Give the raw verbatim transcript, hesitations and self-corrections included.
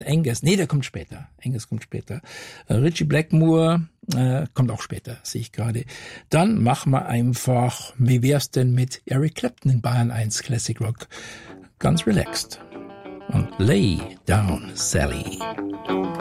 Angus, nee, der kommt später. Angus kommt später. Äh, Ritchie Blackmore äh, kommt auch später, sehe ich gerade. Dann machen wir einfach, wie wär's denn mit Eric Clapton in Bayern eins Classic Rock? Ganz relaxed. Und Lay Down, Sally.